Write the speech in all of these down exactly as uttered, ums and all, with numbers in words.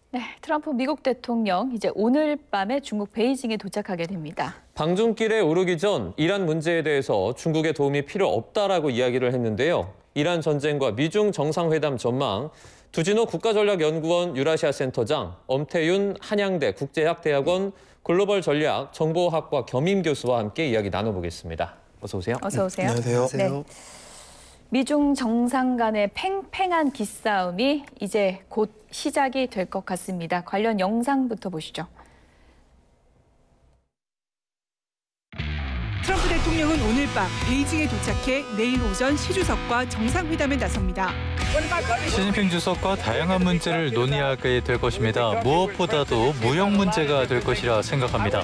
네, 트럼프 미국 대통령 이제 오늘 밤에 중국 베이징에 도착하게 됩니다. 방중길에 오르기 전 이란 문제에 대해서 중국의 도움이 필요 없다라고 이야기를 했는데요. 이란 전쟁과 미중 정상회담 전망, 두진호 국가전략연구원 유라시아 센터장, 엄태윤 한양대 국제학대학원 글로벌 전략 정보학과 겸임 교수와 함께 이야기 나눠보겠습니다. 어서 오세요. 어서 오세요. 안녕하세요. 네. 미중 정상 간의 팽팽한 기싸움이 이제 곧 시작이 될 것 같습니다. 관련 영상부터 보시죠. 트럼프 대통령은 오늘 밤 베이징에 도착해 내일 오전 시 주석과 정상회담에 나섭니다. 시진핑 주석과 다양한 문제를 논의하게 될 것입니다. 무엇보다도 무역 문제가 될 것이라 생각합니다.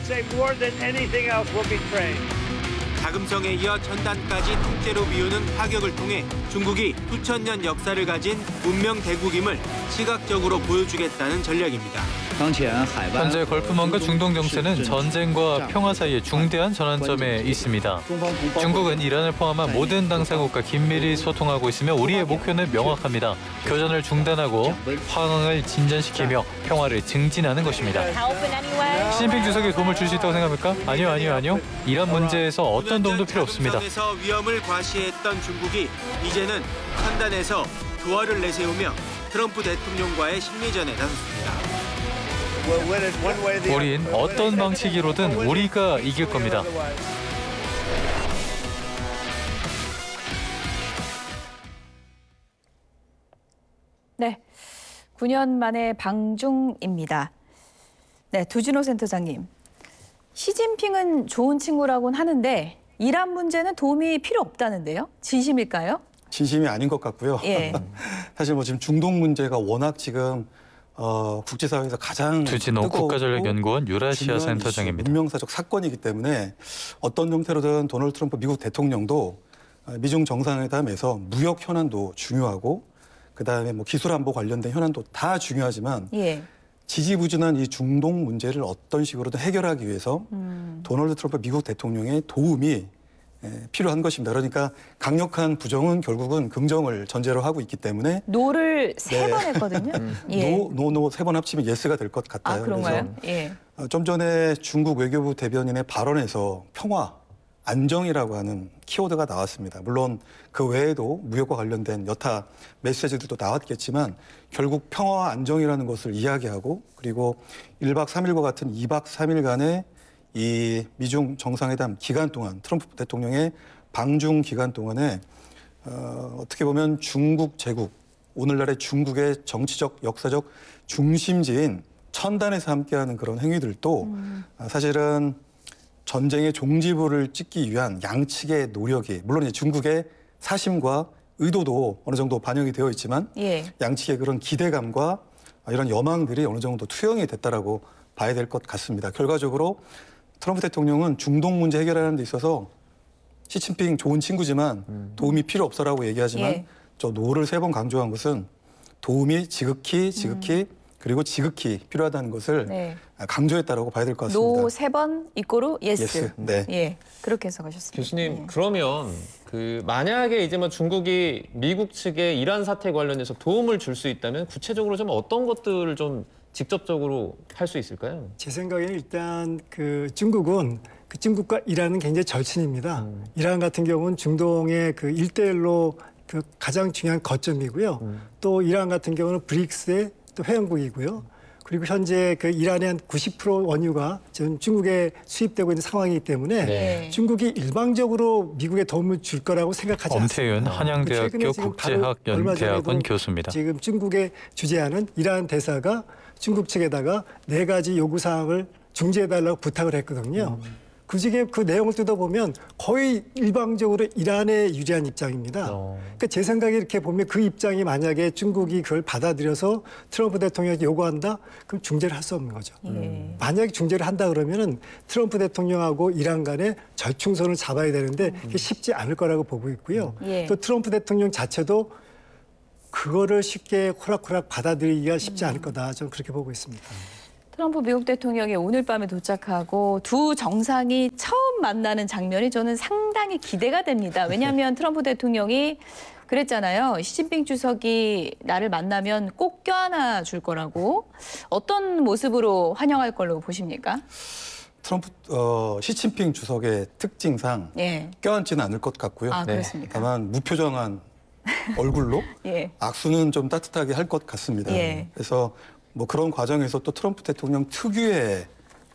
자금성에 이어 전단까지 통째로 비우는 파격을 통해 중국이 수천 년 역사를 가진 문명 대국임을 시각적으로 보여주겠다는 전략입니다. 현재 걸프먼과 중동 정세는 전쟁과 평화 사이의 중대한 전환점에 있습니다. 중국은 이란을 포함한 모든 당사국과 긴밀히 소통하고 있으며 우리의 목표는 명확합니다. 교전을 중단하고 화강을 진전시키며 평화를 증진하는 것입니다. 시진핑 주석이 도움을 줄 수 있다고 생각합니까? 아니요, 아니요, 아니요. 이란 문제에서 어떤 도움도 필요 없습니다. 자금성에서 위험을 과시했던 중국이 이제는 판단에서 조화를 내세우며 트럼프 대통령과의 심리전에 나섰습니다. 우린 어떤 방식으로든 우리가 이길 겁니다. 네, 구 년 만에 방중입니다. 네, 두진호 센터장님. 시진핑은 좋은 친구라고는 하는데 이란 문제는 도움이 필요 없다는데요? 진심일까요? 진심이 아닌 것 같고요. 예. 사실 뭐 지금 중동 문제가 워낙 지금 어, 국제사회에서 가장 두진호 국가전략연구원 유라시아 센터장입니다. 문명사적 사건이기 때문에 어떤 형태로든 도널드 트럼프 미국 대통령도 미중 정상회담에서 무역 현안도 중요하고 그다음에 뭐 기술안보 관련된 현안도 다 중요하지만 예. 지지부진한 이 중동 문제를 어떤 식으로든 해결하기 위해서 음. 도널드 트럼프 미국 대통령의 도움이 필요한 것입니다. 그러니까 강력한 부정은 결국은 긍정을 전제로 하고 있기 때문에 노를 세 번 네. 했거든요. 예. 노, 노, 노 세 번 합치면 예스가 될 것 같아요. 아, 그런가요? 예. 좀 전에 중국 외교부 대변인의 발언에서 평화, 안정이라고 하는 키워드가 나왔습니다. 물론 그 외에도 무역과 관련된 여타 메시지들도 나왔겠지만 결국 평화와 안정이라는 것을 이야기하고 그리고 일 박 삼 일과 같은 이 박 삼 일간의 이 미중 정상회담 기간 동안 트럼프 대통령의 방중 기간 동안에 어, 어떻게 보면 중국 제국, 오늘날의 중국의 정치적, 역사적 중심지인 천단에서 함께하는 그런 행위들도 음. 사실은 전쟁의 종지부를 찍기 위한 양측의 노력이 물론 이제 중국의 사심과 의도도 어느 정도 반영이 되어 있지만 예. 양측의 그런 기대감과 이런 여망들이 어느 정도 투영이 됐다라고 봐야 될 것 같습니다. 결과적으로 트럼프 대통령은 중동 문제 해결하는 데 있어서 시진핑 좋은 친구지만 음. 도움이 필요 없어라고 얘기하지만 예. 저 노를 세 번 강조한 것은 도움이 지극히 지극히 음. 그리고 지극히 필요하다는 것을 네. 강조했다라고 봐야 될 것 같습니다. 노 세 번 이꼬르 예스. 예스. 네. 예, 그렇게 해석하셨습니다. 교수님, 예. 그러면 그 만약에 이제 뭐 중국이 미국 측에 이란 사태 관련해서 도움을 줄 수 있다면 구체적으로 좀 어떤 것들을 좀 직접적으로 할 수 있을까요? 제 생각에는 일단 그 중국은 그 중국과 이란은 굉장히 절친입니다. 음. 이란 같은 경우는 중동의 그 일대일로 그 가장 중요한 거점이고요. 음. 또 이란 같은 경우는 브릭스의 또 회원국이고요. 그리고 현재 그 이란의 한 구십 퍼센트 원유가 지금 중국에 수입되고 있는 상황이기 때문에 네. 중국이 일방적으로 미국에 도움을 줄 거라고 생각하지 않습니다. 엄태윤 한양대학교 국제학연대학원 교수입니다. 지금 중국에 주재하는 이란 대사가 중국 측에다가 네 가지 요구사항을 중재해달라고 부탁을 했거든요. 음. 그 중에 그 내용을 뜯어보면 거의 일방적으로 이란에 유리한 입장입니다. 어. 그러니까 제 생각에 이렇게 보면 그 입장이 만약에 중국이 그걸 받아들여서 트럼프 대통령이 요구한다? 그럼 중재를 할 수 없는 거죠. 음. 만약에 중재를 한다 그러면은 트럼프 대통령하고 이란 간에 절충선을 잡아야 되는데 그게 쉽지 않을 거라고 보고 있고요. 음. 예. 또 트럼프 대통령 자체도 그거를 쉽게 호락호락 받아들이기가 쉽지 않을 거다. 저는 그렇게 보고 있습니다. 트럼프 미국 대통령이 오늘 밤에 도착하고 두 정상이 처음 만나는 장면이 저는 상당히 기대가 됩니다. 왜냐하면 트럼프 대통령이 그랬잖아요. 시진핑 주석이 나를 만나면 꼭 껴안아 줄 거라고. 어떤 모습으로 환영할 걸로 보십니까? 트럼프 어, 시진핑 주석의 특징상 예. 껴안지는 않을 것 같고요. 아, 네. 그렇습니까? 다만 무표정한 얼굴로 예. 악수는 좀 따뜻하게 할 것 같습니다. 예. 그래서 뭐 그런 과정에서 또 트럼프 대통령 특유의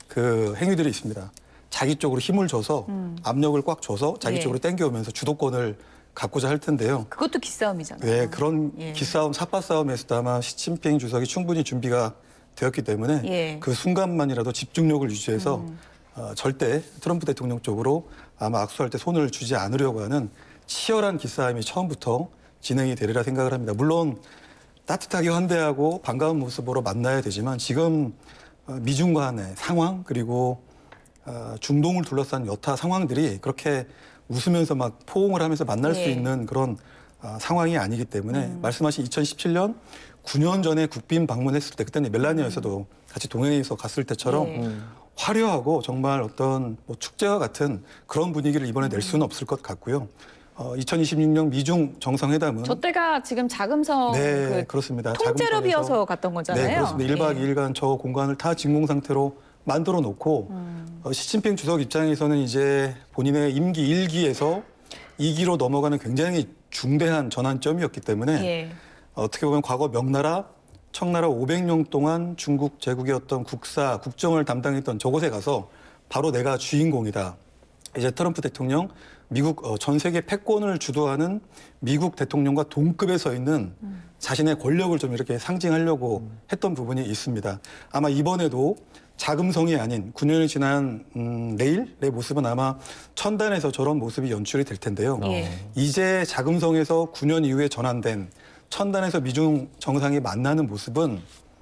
그 행위들이 있습니다. 자기 쪽으로 힘을 줘서 음. 압력을 꽉 줘서 자기 예. 쪽으로 당겨오면서 주도권을 갖고자 할 텐데요. 그것도 기싸움이잖아요. 네, 그런 예. 기싸움, 삿바 싸움에서도 아마 시진핑 주석이 충분히 준비가 되었기 때문에 예. 그 순간만이라도 집중력을 유지해서 음. 어, 절대 트럼프 대통령 쪽으로 아마 악수할 때 손을 주지 않으려고 하는 치열한 기싸움이 처음부터 진행이 되리라 생각을 합니다. 물론 따뜻하게 환대하고 반가운 모습으로 만나야 되지만 지금 어, 미중 간의 상황 그리고 어, 중동을 둘러싼 여타 상황들이 그렇게 웃으면서 막 포옹을 하면서 만날 예. 수 있는 그런 어, 상황이 아니기 때문에 음. 말씀하신 이천십칠 년 구 년 전에 국빈 방문했을 때 그때는 멜라니아 여사도 같이 동행해서 갔을 때처럼 예. 화려하고 정말 어떤 뭐 축제와 같은 그런 분위기를 이번에 낼 수는 없을 것 같고요. 어, 이천이십육 년 미중 정상회담은 저 때가 지금 자금성 네, 그 그렇습니다. 통째로 자금성에서 비어서 갔던 거잖아요. 네, 그렇습니다. 일 박 예. 이 일간 저 공간을 다 진공 상태로 만들어 놓고 음. 어, 시진핑 주석 입장에서는 이제 본인의 임기 일 기에서 이 기로 넘어가는 굉장히 중대한 전환점이었기 때문에 예. 어떻게 보면 과거 명나라, 청나라 오백 년 동안 중국 제국의 어떤 국사, 국정을 담당했던 저곳에 가서 바로 내가 주인공이다. 이제 트럼프 대통령 미국 어, 전 세계 패권을 주도하는 미국 대통령과 동급에 서 있는 자신의 권력을 좀 이렇게 상징하려고 했던 부분이 있습니다. 아마 이번에도 자금성이 아닌 구 년이 지난 음, 내일의 모습은 아마 천단에서 저런 모습이 연출이 될 텐데요. 예. 이제 자금성에서 구 년 이후에 전환된 천단에서 미중 정상이 만나는 모습은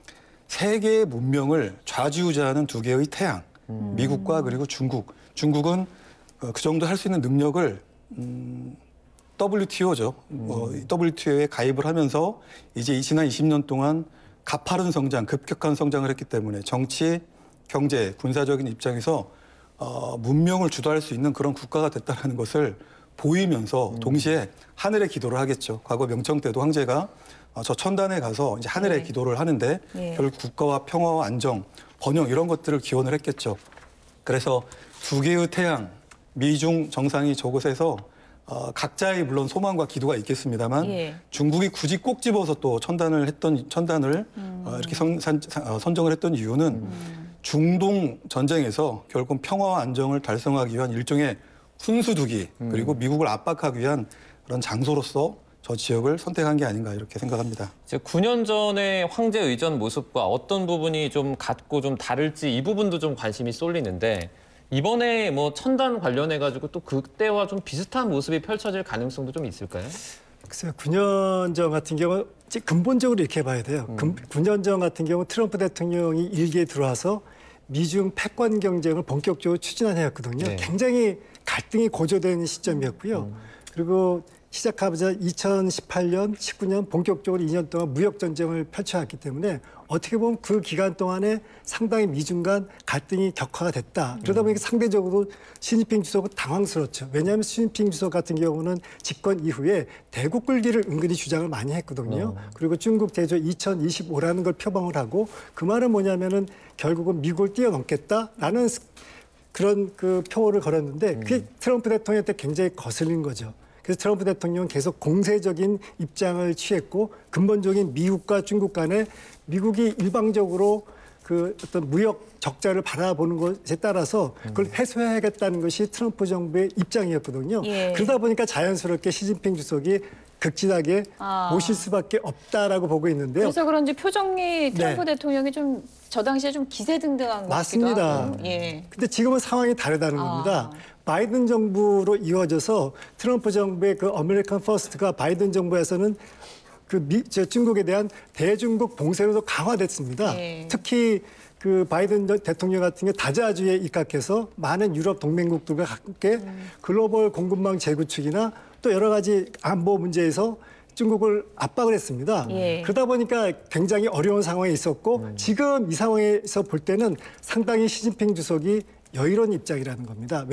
세계의 문명을 좌지우지하는 두 개의 태양, 음. 미국과 그리고 중국. 중국은 어, 그 정도 할 수 있는 능력을 음, 더블유티오죠. 어, 더블유티오에 가입을 하면서 이제 이 지난 이십 년 동안 가파른 성장, 급격한 성장을 했기 때문에 정치, 경제, 군사적인 입장에서 어, 문명을 주도할 수 있는 그런 국가가 됐다는 것을 보이면서 동시에 하늘에 기도를 하겠죠. 과거 명청 때도 황제가 어, 저 천단에 가서 이제 하늘에 네. 기도를 하는데 예. 결국 국가와 평화와 안정, 번영 이런 것들을 기원을 했겠죠. 그래서 두 개의 태양, 미중 정상이 저곳에서 어, 각자의 물론 소망과 기도가 있겠습니다만 예. 중국이 굳이 꼭 집어서 또 천단을 했던 천단을 음. 어, 이렇게 선, 산, 어, 선정을 했던 이유는 음. 중동 전쟁에서 결국 평화와 안정을 달성하기 위한 일종의 훈수두기 그리고 미국을 압박하기 위한 그런 장소로서 저 지역을 선택한 게 아닌가 이렇게 생각합니다. 이제 구 년 전의 황제 의전 모습과 어떤 부분이 좀 같고 좀 다를지 이 부분도 좀 관심이 쏠리는데 이번에 뭐 천단 관련해 가지고 또 그때와 좀 비슷한 모습이 펼쳐질 가능성도 좀 있을까요? 글쎄요, 구 년 전 같은 경우 근본적으로 이렇게 봐야 돼요. 음. 구 년 전 같은 경우 트럼프 대통령이 일기에 들어와서 미중 패권 경쟁을 본격적으로 추진한 해였거든요. 네. 굉장히 갈등이 고조된 시점이었고요. 음. 그리고 시작하자 이천십팔 년, 십구 년 본격적으로 이 년 동안 무역 전쟁을 펼쳐왔기 때문에 어떻게 보면 그 기간 동안에 상당히 미중 간 갈등이 격화가 됐다. 그러다 보니까 상대적으로 시진핑 주석은 당황스럽죠. 왜냐하면 시진핑 주석 같은 경우는 집권 이후에 대국 끌기를 은근히 주장을 많이 했거든요. 그리고 중국 대조 이천이십오라는 걸 표방을 하고 그 말은 뭐냐면은 결국은 미국을 뛰어넘겠다라는 그런 그 표어를 걸었는데 그게 트럼프 대통령한테 굉장히 거슬린 거죠. 그래서 트럼프 대통령은 계속 공세적인 입장을 취했고 근본적인 미국과 중국 간에 미국이 일방적으로 그 어떤 무역 적자를 바라보는 것에 따라서 그걸 해소해야겠다는 것이 트럼프 정부의 입장이었거든요. 예. 그러다 보니까 자연스럽게 시진핑 주석이 극진하게 아. 모실 수밖에 없다라고 보고 있는데요. 그래서 그런지 표정이 트럼프 네. 대통령이 좀 저 당시에 좀 기세등등한 것 맞습니다. 같기도 하고. 예. 근데 지금은 상황이 다르다는 아. 겁니다. 바이든 정부로 이어져서 트럼프 정부의 그 아메리칸 퍼스트가 바이든 정부에서는 그 미, 저 중국에 대한 대중국 봉쇄로도 강화됐습니다. 네. 특히 그 바이든 대통령 같은 게 다자주에 입각해서 많은 유럽 동맹국들과 함께 음. 글로벌 공급망 재구축이나 또 여러 가지 안보 문제에서 중국을 압박을 했습니다. 예. 그러다 보니까 굉장히 어려운 상황에 있었고 지금 이 상황에서 볼 때는 상당히 시진핑 주석이 여유로운 입장이라는 겁니다.